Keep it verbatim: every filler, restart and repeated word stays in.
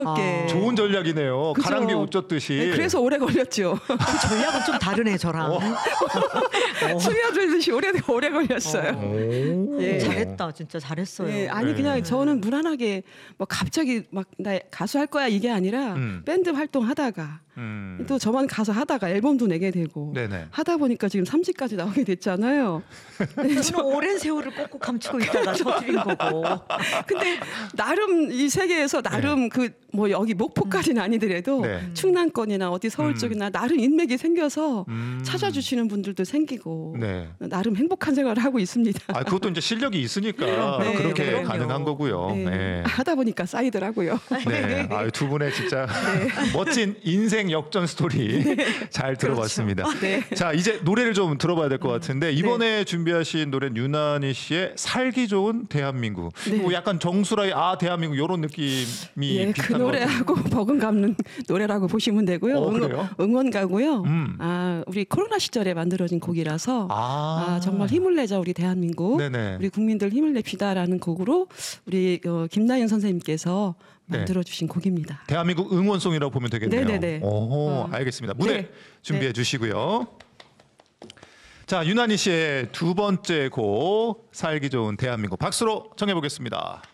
아. 좋은 전략이네요. 그죠? 가랑비 옷 젖듯이. 네, 그래서 오래 걸렸죠. 그 전략은 좀 다르네 저랑. 어. 스며들듯이 오래 오래 걸렸어요. 오. 예. 잘했다, 진짜 잘했어요. 예, 아니 네. 그냥 저는 무난하게 뭐 갑자기 막 나 가수 할 거야 이게 아니라 음. 밴드 활동하다가 음. 또 저만 가서 하다가 앨범도 내게 되고 네네. 하다 보니까 지금 삼 집까지 나오게 됐잖아요. 저는 오랜 세월을 꼭꼭 감추고 있다가 터뜨린 거고. 근데 나름 이 세계에서 나름 그 뭐 여기 목포까지는 아니더라도 네. 충남권이나 어디 서울 음. 쪽이나 나름 인맥이 생겨서 음. 찾아주시는 분들도 생기고 네. 나름 행복한 생활을 하고 있습니다. 아, 그것도 이제 실력이 있으니까 네, 그렇게 그럼요. 가능한 거고요. 네. 네. 하다 보니까 쌓이더라고요. 네. 아, 두 분의 진짜 멋진 인생 역전 스토리 잘 들어봤습니다. 네. 자, 이제 노래를 좀 들어봐야 될 것 같은데 이번에 준비하신 노래는 유난히 씨의 살기 좋은 대한민국. 네. 뭐 약간 정수라의 아 대한민국 이런 느낌이 예, 그 비슷한 것 같아요. 노래하고 버금가는 노래라고 보시면 되고요. 어, 응원, 그래요? 응원가고요. 음. 아, 우리 코로나 시절에 만들어진 곡이라서 아, 아, 정말 힘을 내자 우리 대한민국, 네네. 우리 국민들 힘을 냅시다라는 곡으로 우리 어, 김나연 선생님께서 네. 만들어주신 곡입니다. 대한민국 응원송이라고 보면 되겠네요. 네네네. 오, 어. 알겠습니다. 무대 네. 준비해 네. 주시고요. 자, 유난히 씨의 두 번째 곡 살기 좋은 대한민국 박수로 청해 보겠습니다.